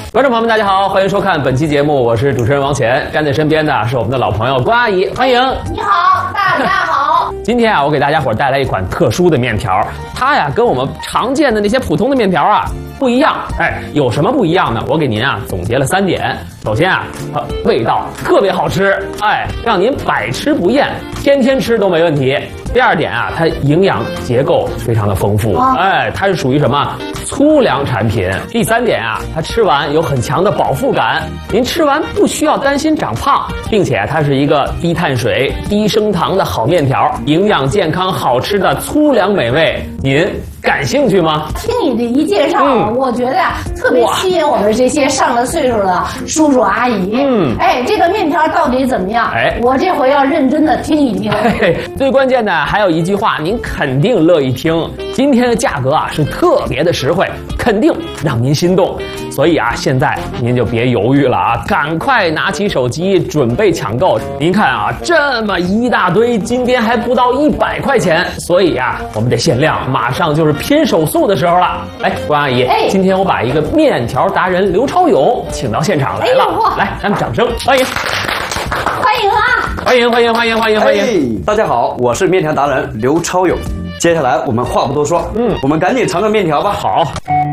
观众朋友们，大家好，欢迎收看本期节目，我是主持人王乾，站在身边的是我们的老朋友关阿姨，欢迎。 你好，大家好。 今天啊，我给大家伙带来一款特殊的面条，它呀跟我们常见的那些普通的面条啊不一样。哎，有什么不一样呢？我给您啊总结了3点。首先啊，它味道特别好吃，哎，让您百吃不厌，天天吃都没问题。第2点啊，它营养结构非常的丰富，哎，它是属于什么粗粮产品。第3点啊，它吃完有很强的饱腹感，您吃完不需要担心长胖，并且它是一个低碳水、低升糖的好面条，营养健康、好吃的粗粮美味，您感兴趣吗？ 听你这一介绍，我觉得呀，特别吸引我们这些上了岁数的叔叔阿姨。哎，这个面条到底怎么样？哎，我这回要认真的听一听。 最关键的还有一句话，您肯定乐意听。今天的价格啊是特别的实惠，肯定让您心动。所以啊，现在您就别犹豫了啊，赶快拿起手机准备抢购。您看啊，这么一大堆，今天还不到100块钱，所以啊，我们得限量，马上就是拼手速的时候了。来，关阿姨，今天我把一个面条达人刘超勇请到现场来了，来，咱们掌声欢迎。 欢迎啊！ 欢迎！ 大家好，我是面条达人刘超勇。接下来我们话不多说，我们赶紧尝尝面条吧。 好。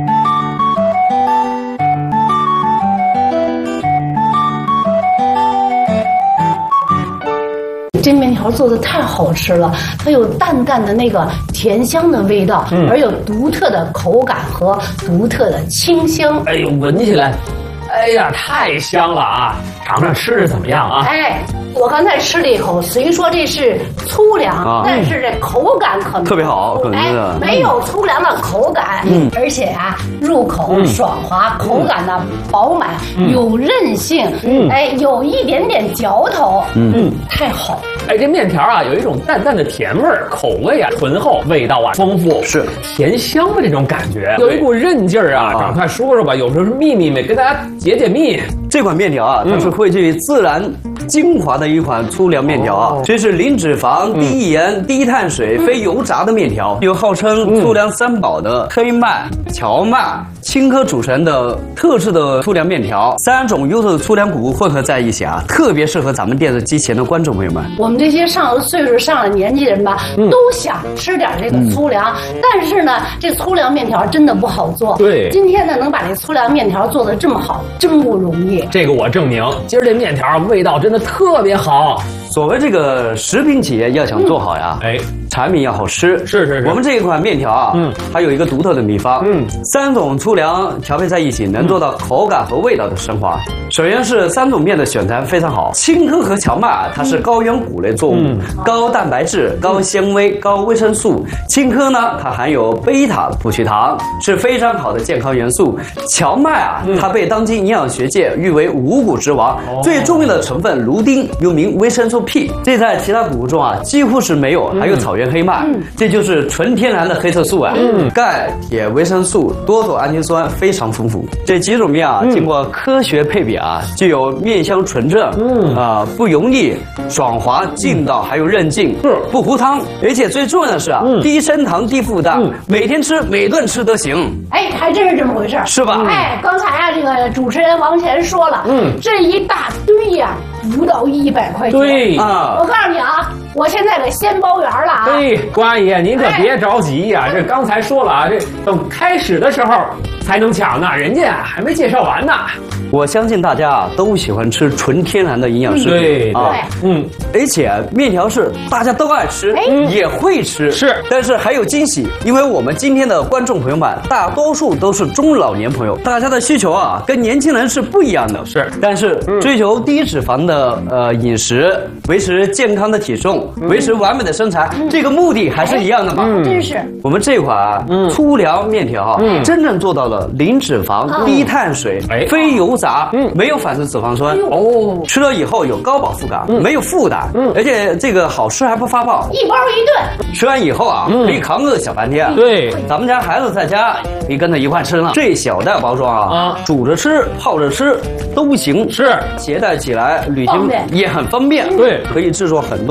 这面条做的太好吃了，它有淡淡的那个甜香的味道，而有独特的口感和独特的清香。 哎呦，闻起来，哎呀，太香了啊！尝尝吃着怎么样啊？ 哎，我刚才吃了一口，虽说这是粗粮，但是这口感可能特别好， 哎，没有粗粮的口感，而且啊，入口爽滑，口感呢饱满，有韧性，哎，有一点点嚼头，太好。 哎，这面条啊，有一种淡淡的甜味儿，口味啊醇厚，味道啊丰富， 是甜香的这种感觉，有一股韧劲儿啊。赶快说说吧，有时候是秘密跟大家解解密。 这款面条啊，它是汇聚自然精华的一款粗粮面条啊，这是零脂肪、低盐、低碳水、非油炸的面条，有号称粗粮3宝的黑麦、荞麦、青稞组成的特制的粗粮面条，3种优秀的粗粮谷物混合在一起啊，特别适合咱们电视机前的观众朋友们。 我们这些上了岁数、上了年纪的人吧，都想吃点这个粗粮，但是呢，这粗粮面条真的不好做。 对， 今天呢，能把这粗粮面条做得这么好，真不容易。 这个我证明，今儿这面条味道真的特别好。 所谓这个食品企业要想做好呀，产品要好吃。 是。 我们这一款面条啊，它有一个独特的秘方，3种粗粮调配在一起，能做到口感和味道的升华。首先是3种面的选材非常好，青稞和荞麦啊，它是高原谷类作物，高蛋白质、高纤维、高维生素。青稞呢，它含有贝塔葡聚糖，是非常好的健康元素。荞麦啊，它被当今营养学界誉为五谷之王，最重要的成分卢丁又名维生素 P， 这在其他谷物中啊几乎是没有。还有草原黑麦，这就是纯天然的黑色素啊，钙、铁、维生素、多种氨基酸非常丰富。这几种面啊，经过科学配比啊，具有面香纯正，不油腻、爽滑、劲道，还有韧劲，不糊汤，而且最重要的是啊，低升糖、低负担，每天吃、每顿吃都行。 哎，还真是这么回事， 是吧？ 哎，刚才啊，这个主持人王乾说了，这一大堆呀，不到100块钱。 对啊，我告诉你啊，我现在给先包圆了啊。 对，关阿姨，您可别着急呀，这刚才说了啊，这等开始的时候才能抢呢，人家还没介绍完呢。 我相信大家啊都喜欢吃纯天然的营养食品， 对啊，而且面条是大家都爱吃，也会吃， 是， 但是还有惊喜，因为我们今天的观众朋友们大多数都是中老年朋友，大家的需求啊跟年轻人是不一样的， 是， 但是追求低脂肪的饮食，维持健康的体重，维持完美的身材，这个目的还是一样的嘛， 真是。 我们这款粗粮面条真正做到了零脂肪、低碳水、非油炸，没有反式脂肪酸，吃了以后有高饱腹感，没有负担，而且这个好吃还不发胖， 一包一顿， 吃完以后啊可以扛个小半天。 对， 咱们家孩子在家可以跟他一块吃呢，这小袋包装啊，煮着吃、泡着吃都行， 是携带起来旅行也很方便， 对， 可以制作很多美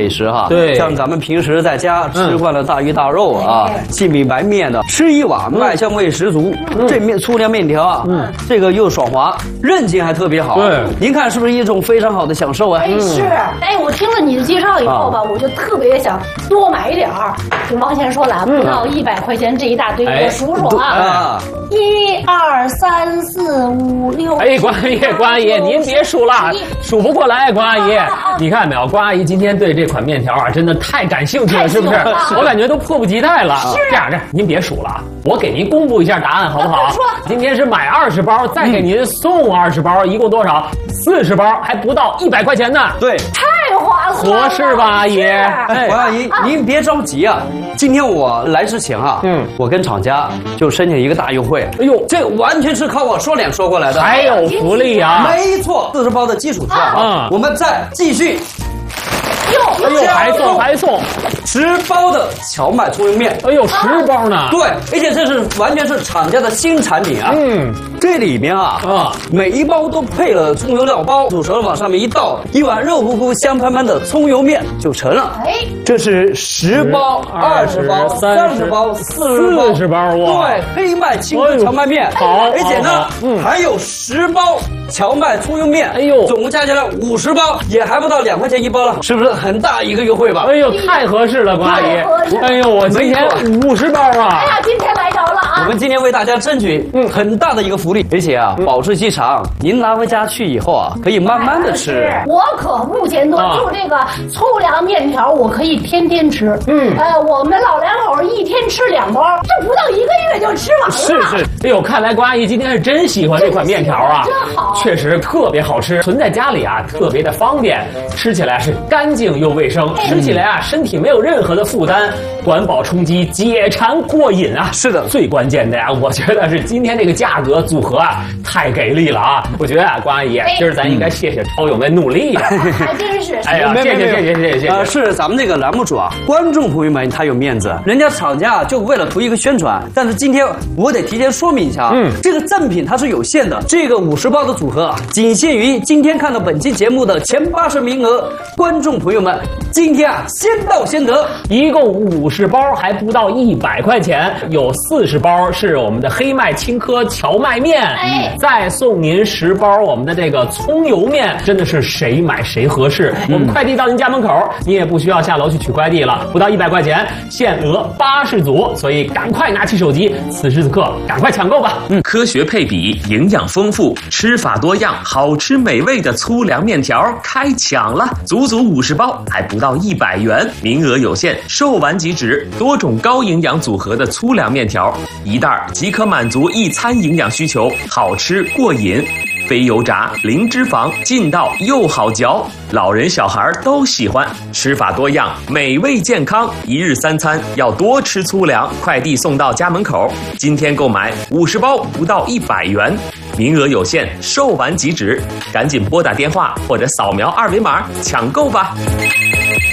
美食哈。 对， 像咱们平时在家吃惯了大鱼大肉啊，细米白面的，吃一碗麦香味十足。这粗粮面条啊，这个又爽滑，韧劲还特别好。 对， 您看是不是一种非常好的享受啊？ 是，我听了你的介绍以后吧，我就特别想多买一点儿。就王先说了，不到100块钱这一大堆，我数数啊，1、2、3、4、5、6。 哎，关阿姨，您别数了，数不过来，关阿姨。你看没有，关阿姨今天对这款面条啊，真的太感兴趣了，是不是？我感觉都迫不及待了。这样，您别数了，我给您公布一下答案，好不好？今天是买20包，再给您送20包，一共多少？40包，还不到100块钱呢。 对， 太划算了， 合适吧，阿姨？ 关阿姨，您别着急啊。今天我来之前啊，我跟厂家就申请一个大优惠。哎呦，这完全是靠我说脸说过来的， 还有福利啊！ 没错，40包的基础价，我们再继续。 哎呦，还送 10包的荞麦葱油面。 哎呦，10包呢？ 对，而且这是完全是厂家的新产品啊。这里面每一包都配了葱油料包，煮熟了往上面一倒，一碗肉乎乎、香喷喷的葱油面就成了。这是10包、20包、30包、40包，哇！对，黑麦青稞荞麦面。好，而且呢，还有10包荞麦葱油面。哎呦，总共加起来50包，也还不到2块钱一包了，是不是很大一个优惠吧？ 哎呦，太合适了，关阿姨。哎呦，我今天50包啊！ 哎呀，今天来着了啊！ 我们今天为大家争取很大的一个福利，而且啊，保质期长，您拿回家去以后啊，可以慢慢的吃。 我可不嫌多，就这个粗粮面条，我可以天天吃。我们老两口一天吃2包，这不到1个月就吃完了。 是，哎呦，看来关阿姨今天是真喜欢这款面条啊， 真好， 确实特别好吃，存在家里啊特别的方便，吃起来是干净又卫生，吃起来啊身体没有任何的负担，管饱充饥，解馋过瘾啊。 是的， 最关键的呀，我觉得是今天这个价格组合啊太给力了啊！我觉得啊，关阿姨，今儿咱应该谢谢超友们努力呀， 还真是。 哎呀，谢谢。 是咱们这个栏目组啊，观众朋友们他有面子，人家厂家就为了图一个宣传，但是今天我得提前说明一下，这个赠品它是有限的，这个50包的组合啊，仅限于今天看到本期节目的前80名额，观众朋友们，今天啊先到先得， 一共50包，还不到100块钱，有40包是我们的黑麦青稞荞麦面，再送您10包我们的这个葱油面，真的是谁买谁合适。我们快递到您家门口，你也不需要下楼去取快递了，不到100块钱，限额80组，所以赶快拿起手机，此时此刻赶快抢购吧。 科学配比，营养丰富，吃法多样，好吃美味的粗粮面条开抢了，足足50包，还不到100元，名额有限，售完即止。多种高营养组合的粗粮面条，一袋即可满足一餐营养需求，好吃过瘾。非油炸，零脂肪，劲道又好嚼，老人小孩都喜欢。吃法多样，美味健康，一日3餐要多吃粗粮，快递送到家门口。今天购买50包不到100元，名额有限，售完即止，赶紧拨打电话或者扫描2维码抢购吧。